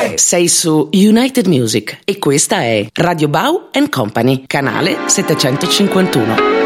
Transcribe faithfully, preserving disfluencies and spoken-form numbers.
Sei su United Music e questa è Radio Bau and Company, canale settecentocinquantuno.